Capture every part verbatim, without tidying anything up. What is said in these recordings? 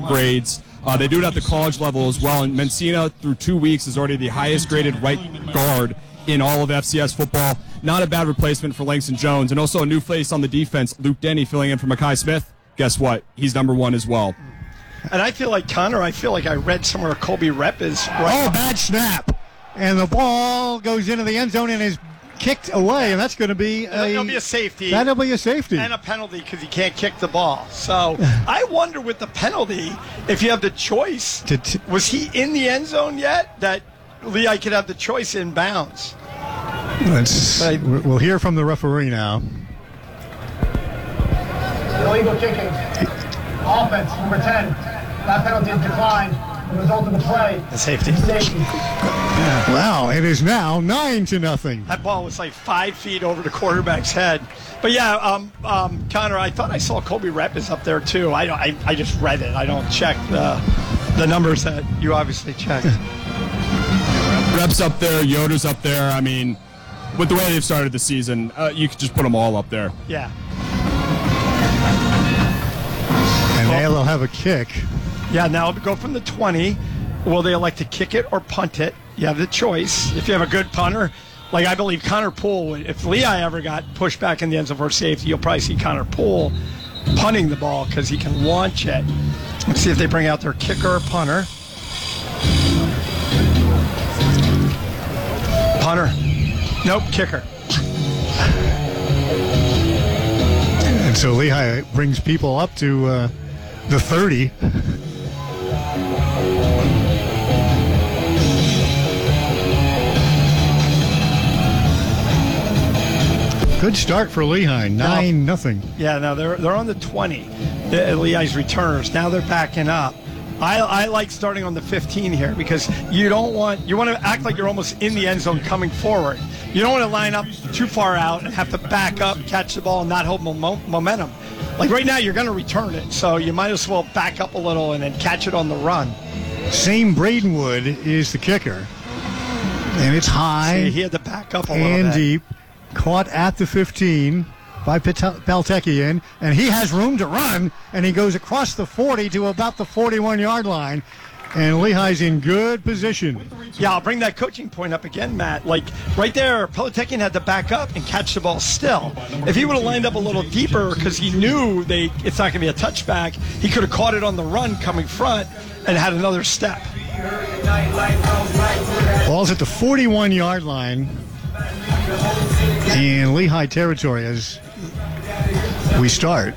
grades. Uh, they do it at the college level as well. And Mencina, through two weeks, is already the highest graded right guard in all of F C S football. Not a bad replacement for Langston Jones. And also a new face on the defense, Luke Denny, filling in for Makai Smith. Guess what? He's number one as well. And I feel like, Connor, I feel like I read somewhere Colby Rep is right. Oh, bad snap. And the ball goes into the end zone and is kicked away, and that's going to be a, that'll be a safety. That'll be a safety. And a penalty because he can't kick the ball. So I wonder with the penalty, if you have the choice, To t- was he in the end zone yet that Lehigh could have the choice in bounds? Let's, But I- we'll hear from the referee now. Illegal kicking. Offense, number ten. That penalty is declined. The result of the play. A safety. Safety. Wow, it is now nine to nothing. That ball was like five feet over the quarterback's head. But yeah, um, um, Connor, I thought I saw Colby Rep is up there too. I, I I just read it. I don't check the the numbers that you obviously checked. Rep's up there, Yoder's up there. I mean, with the way they've started the season, uh, you could just put them all up there. Yeah. And they'll have a kick. Yeah, now go from the twenty. Will they elect to kick it or punt it? You have the choice. If you have a good punter, like I believe Connor Poole, if Lehigh ever got pushed back in the end zone for safety, you'll probably see Connor Poole punting the ball because he can launch it. Let's see if they bring out their kicker or punter. Punter. Nope, kicker. And so Lehigh brings people up to uh, the thirty. Good start for Lehigh, nine nothing. Yeah, no, they're they're on the twenty. The, Lehigh's returners. Now they're backing up. I, I like starting on the fifteen here because you don't want you want to act like you're almost in the end zone coming forward. You don't want to line up too far out and have to back up, catch the ball, and not hold mo- momentum. Like right now, you're going to return it, so you might as well back up a little and then catch it on the run. Sam Bradenwood is the kicker, and it's high See, he had to back up a little and bit. deep. Caught at the fifteen by Peltekian, and he has room to run, and he goes across the forty to about the forty-one-yard line, and Lehigh's in good position. Yeah, I'll bring that coaching point up again, Matt. Like, right there, Peltekian had to back up and catch the ball still. If he would have lined up a little deeper because he knew they it's not going to be a touchback, he could have caught it on the run coming front and had another step. Ball's at the forty-one-yard line in Lehigh territory as we start.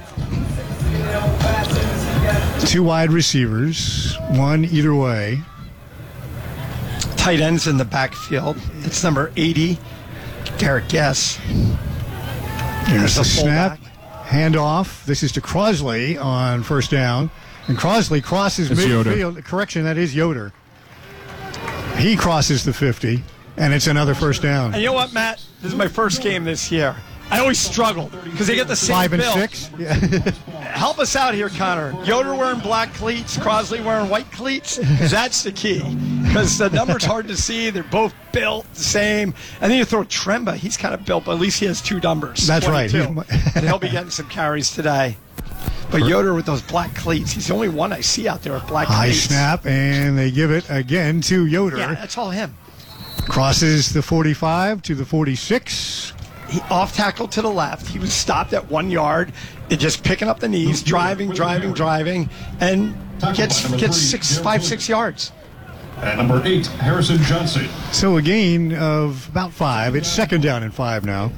Two wide receivers, one either way. Tight ends in the backfield. It's number eighty, Garrett Guess. There's the the snap, fullback. handoff. This is to Crosley on first down. And Crosley crosses It's midfield. Yoder. Correction, that is Yoder. He crosses the fifty, and it's another first down. And you know what, Matt? This is my first game this year. I always struggled because they get the same Five and build. six. Yeah. Help us out here, Connor. Yoder wearing black cleats, Crosley wearing white cleats. That's the key because the number's hard to see. They're both built the same. And then you throw Tremba. He's kind of built, but at least he has two numbers. That's right. twenty-two. And he'll be getting some carries today. But Yoder with those black cleats, he's the only one I see out there with black High cleats. snap, and they give it again to Yoder. Yeah, that's all him. Crosses the forty-five to the forty-six. He off tackle to the left. He was stopped at one yard, and just picking up the knees, driving, driving, driving, and gets gets six, five, six yards. At number eight, Harrison Johnson. So a gain of about five. It's second down and five now.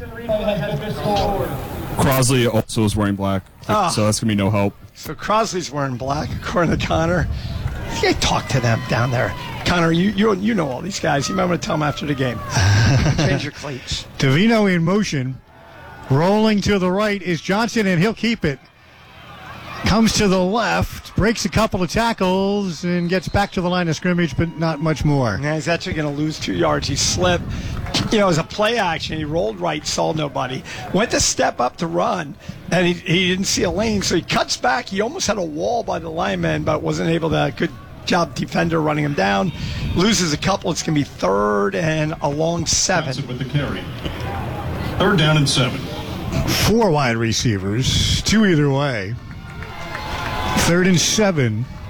Crosley also is wearing black, Ah. so that's going to be no help. So Crosley's wearing black, according to Connor. I think I talked to them down there. Connor, you you you know all these guys. You might want to tell them after the game. Change your cleats. Davino in motion. Rolling to the right is Johnson, and he'll keep it. Comes to the left, breaks a couple of tackles, and gets back to the line of scrimmage, but not much more. Yeah, he's actually going to lose two yards. He slipped. You know, as a play action, he rolled right, saw nobody. Went to step up to run, and he, he didn't see a lane, so he cuts back. He almost had a wall by the lineman, but wasn't able to. Good job, defender, running him down. Loses a couple. It's going to be third and a long seven. Johnson with the carry. Third down and seven. Four wide receivers, two either way. Third and seven.